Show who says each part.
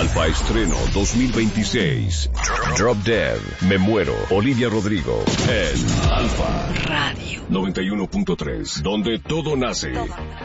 Speaker 1: Alfa Estreno 2026. Drop Dead, Me Muero, Olivia Rodrigo. En Alfa Radio 91.3, donde todo nace.